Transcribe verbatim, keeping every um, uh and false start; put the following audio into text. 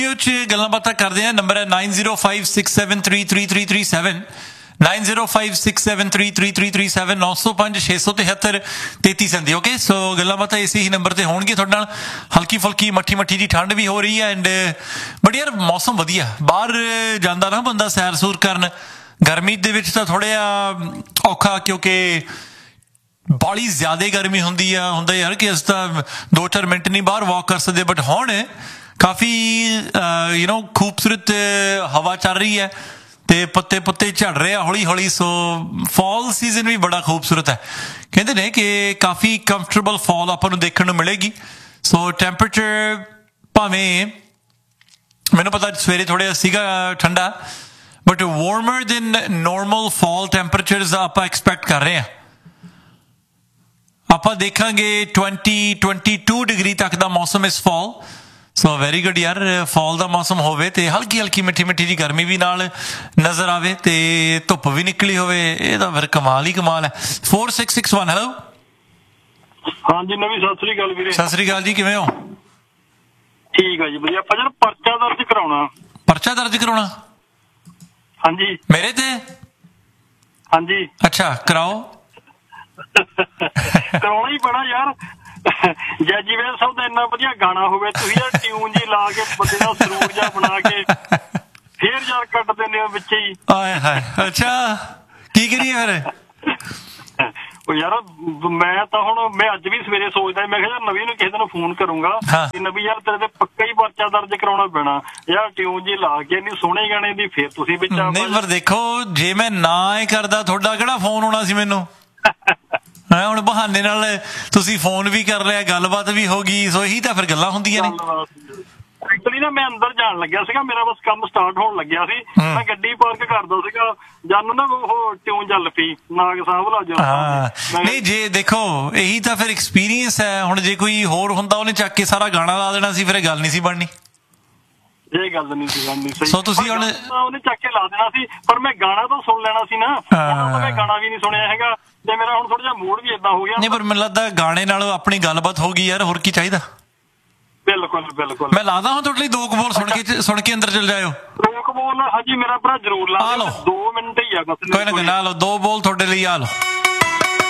ਗੱਲਾਂ ਬਾਤਾਂ ਕਰਦੇ ਆ। ਨੰਬਰ ਹੈ nine zero five six seven three three three three seven nine zero five six seven three three three three seven ਨੌ ਸੌ ਪੰਜ ਛੇ ਸੌ ਤਿਹੱਤਰ ਤੇਤੀ ਸੰਦੀ। ਓਕੇ, ਸੋ ਗੱਲਾਂ ਬਾਤਾਂ ਇਸੇ ਹੀ ਨੰਬਰ ਤੇ ਹੋਣਗੀਆਂ ਤੁਹਾਡੇ ਨਾਲ। ਹਲਕੀ ਫੁਲਕੀ ਮੱਠੀ ਮੱਠੀ ਦੀ ਠੰਡ ਵੀ ਹੋ ਰਹੀ ਹੈ ਐਂਡ ਬਟ ਯਾਰ ਮੌਸਮ ਵਧੀਆ, ਬਾਹਰ ਜਾਂਦਾ ਨਾ ਬੰਦਾ ਸੈਰ ਸੂਰ ਕਰਨ। ਗਰਮੀ ਦੇ ਵਿੱਚ ਤਾਂ ਥੋੜ੍ਹਾ ਜਿਹਾ ਔਖਾ, ਕਿਉਂਕਿ ਬਾਹਲੀ ਜ਼ਿਆਦਾ ਗਰਮੀ ਹੁੰਦੀ ਆ। ਹੁੰਦਾ ਯਾਰ ਕਿ ਅਸੀਂ ਤਾਂ ਦੋ ਚਾਰ ਮਿੰਟ ਨਹੀਂ ਬਾਹਰ ਵਾਕ ਕਰ ਸਕਦੇ, ਬਟ ਹੁਣ ਕਾਫੀ ਯੂ ਨੋ ਖੂਬਸੂਰਤ ਹਵਾ ਚੱਲ ਰਹੀ ਹੈ ਤੇ ਪੱਤੇ ਪੁੱਤੇ ਝੜ ਰਹੇ ਆ ਹੌਲੀ ਹੌਲੀ। ਸੋ ਫਾਲ ਸੀਜ਼ਨ ਵੀ ਬੜਾ ਖੂਬਸੂਰਤ ਹੈ। ਕਹਿੰਦੇ ਨੇ ਕਿ ਕਾਫੀ ਕੰਫਰਟੇਬਲ ਫਾਲ ਆਪਾਂ ਨੂੰ ਦੇਖਣ ਨੂੰ ਮਿਲੇਗੀ। ਸੋ ਟੈਂਪਰੇਚਰ ਭਾਵੇਂ ਮੈਨੂੰ ਪਤਾ ਸਵੇਰੇ ਥੋੜ੍ਹਾ ਸੀਗਾ ਠੰਡਾ, but warmer then normal fall temperatures ਆਪਾਂ ਐਕਸਪੈਕਟ ਕਰ ਰਹੇ ਹਾਂ। ਆਪਾਂ ਦੇਖਾਂਗੇ ਟਵੈਂਟੀ ਟਵੈਂਟੀ ਟੂ ਡਿਗਰੀ ਤੱਕ ਦਾ ਮੌਸਮ ਇਸ ਫਾਲ। ਸੋ ਵੈਰੀ ਗੁੱਡ ਯਾਰ, ਫਾਲ ਦਾ ਮੌਸਮ ਹੋਵੇ ਤੇ ਹਲਕੀ ਹਲਕੀ ਮਿੱਠੀ ਮਿੱਠੀ ਜੀ ਗਰਮੀ ਵੀ ਨਾਲ ਨਜ਼ਰ ਆਵੇ ਤੇ ਧੁੱਪ ਵੀ ਨਿਕਲੀ ਹੋਵੇ, ਇਹ ਤਾਂ ਫਿਰ ਕਮਾਲ ਹੀ ਕਮਾਲ ਹੈ। Four six six one hello. ਹਾਂਜੀ ਨਵੀਂ ਸਤਿ ਸ੍ਰੀ ਅਕਾਲ ਵੀਰੇ। ਸਤਿ ਸ੍ਰੀ ਅਕਾਲ ਜੀ, ਕਿਵੇਂ ਹੋ? ਠੀਕ ਆ ਜੀ ਵਧੀਆ। ਆਪਾਂ ਜਦ ਪਰਚਾ ਦਰਜ ਕਰਾਉਣਾ। ਪਰਚਾ ਦਰਜ ਕਰਾਉਣਾ? ਹਾਂਜੀ। ਮੇਰੇ ਤੇ? ਹਾਂਜੀ। ਅੱਛਾ, ਕਰਾਓ। ਕਰਾਉਣਾ ਹੀ ਪੈਣਾ ਯਾਰ। ਜੈਜੀ ਵੇਲ ਸਾਹਿਬ ਦਾ ਇੰਨਾ ਵਧੀਆ ਗਾਣਾ ਹੋਵੇ, ਤੁਸੀਂ ਯਾਰ ਟਿਊਨ ਜੀ ਲਾ ਕੇ ਬੰਦੇ ਦਾ ਸਰੂਰ ਜਿਹਾ ਬਣਾ ਕੇ ਫੇਰ ਯਾਰ ਕੱਟ ਦਿੰਦੇ ਹੋ ਵਿੱਚ ਹੀ। ਆਏ ਹਾਏ, ਅੱਛਾ ਕੀ ਕਰੀਏ ਫਿਰ? ਉਹ ਯਾਰ ਮੈਂ ਤਾਂ ਹੁਣ ਮੈਂ ਅੱਜ ਵੀ ਸਵੇਰੇ ਸੋਚਦਾ, ਮੈਂ ਕਿਹਾ ਯਾਰ ਨਵੀਂ ਨੂੰ ਕਿਸੇ ਦਿਨ ਫੋਨ ਕਰੂੰਗਾ ਕਿ ਨਵੀਂ ਯਾਰ ਤੇਰੇ ਤੇ ਪੱਕਾ ਹੀ ਪਰਚਾ ਦਰਜ ਕਰਾਉਣਾ ਪੈਣਾ ਯਾਰ। ਟਿਊਨ ਜੀ ਲਾ ਕੇ ਨਹੀਂ ਸੋਹਣੇ ਗਾਣੇ ਦੀ ਫੇਰ ਤੁਸੀਂ ਵਿੱਚ ਨਹੀਂ। ਪਰ ਦੇਖੋ ਜੇ ਮੈਂ ਨਾ ਹੀ ਕਰਦਾ ਤੁਹਾਡਾ ਕਿਹੜਾ ਫੋਨ ਆਉਣਾ ਸੀ ਮੈਨੂੰ? ਹੈ ਹੁਣ ਬਹਾਨੇ ਨਾਲ ਤੁਸੀਂ ਫੋਨ ਵੀ ਕਰ ਲਿਆ, ਗੱਲਬਾਤ ਵੀ ਹੋ ਗਈ। ਸੋ ਇਹੀ ਤਾਂ ਫਿਰ ਗੱਲਾਂ ਹੁੰਦੀਆਂ ਨੇ। ਐਕਚੁਅਲੀ ਨਾ ਮੈਂ ਅੰਦਰ ਜਾਣ ਲੱਗਿਆ ਸੀਗਾ, ਮੇਰਾ ਬਸ ਕੰਮ ਸਟਾਰਟ ਹੋਣ ਲੱਗਿਆ ਸੀ, ਮੈਂ ਗੱਡੀ ਪਾਰਕ ਕਰਦਾ ਸੀਗਾ, ਜਾਨੂੰ ਨਾ ਉਹ ਟਿਊਨ ਚੱਲ ਪਈ ਨਾਗ ਸਾਹਿਬ ਲਾ ਜਾ। ਹਾਂ ਨਹੀਂ, ਜੇ ਦੇਖੋ ਇਹੀ ਤਾਂ ਫਿਰ ਐਕਸਪੀਰੀਅੰਸ ਹੈ। ਹੁਣ ਜੇ ਕੋਈ ਹੋਰ ਹੁੰਦਾ ਉਹਨੇ ਚੱਕ ਕੇ ਸਾਰਾ ਗਾਣਾ ਲਾ ਦੇਣਾ ਸੀ, ਫਿਰ ਇਹ ਗੱਲ ਨਹੀਂ ਸੀ ਬਣਨੀ। ਇਹ ਗੱਲ ਨਹੀਂ ਸੀ ਬਣਨੀ। ਸਹੀ। ਸੋ ਤੁਸੀਂ ਹੁਣ ਉਹਨੇ ਚੱਕ ਕੇ ਲਾ ਦੇਣਾ ਸੀ, ਪਰ ਮੈਂ ਗਾਣਾ ਤਾਂ ਸੁਣ ਲੈਣਾ ਸੀ ਨਾ। ਮੈਂ ਗਾਣਾ ਵੀ ਨਹੀਂ ਸੁਣਿਆ ਹੈਗਾ ਤੇ ਮੇਰਾ ਹੁਣ ਥੋੜਾ ਜਿਹਾ ਮੂਡ ਵੀ ਏਦਾਂ ਹੋ ਗਿਆ। ਨਹੀਂ ਪਰ ਮੈਨੂੰ ਲੱਗਦਾ ਗਾਣੇ ਨਾਲ ਆਪਣੀ ਗੱਲਬਾਤ ਹੋ ਗਈ ਯਾਰ, ਹੋਰ ਕੀ ਚਾਹੀਦਾ। ਬਿਲਕੁਲ ਬਿਲਕੁਲ। ਮੈਂ ਲਾਦਾ ਹੁਣ ਤੁਹਾਡੇ ਲਈ ਦੋ ਕਬੋਲ ਸੁਣ ਕੇ ਸੁਣ ਕੇ ਅੰਦਰ ਚਲ ਜਾਇਓ। ਦੋ ਕਬੋਲ? ਹਾਂਜੀ ਮੇਰਾ ਭਰਾ ਜ਼ਰੂਰ ਲਾ ਲਓ। ਦੋ ਮਿੰਟ ਹੀ ਆ ਬਸ। ਕੋਈ ਨਾ ਕੋਈ ਨਾ ਲਓ, ਦੋ ਬੋਲ ਤੁਹਾਡੇ ਲਈ ਆ ਲਓ।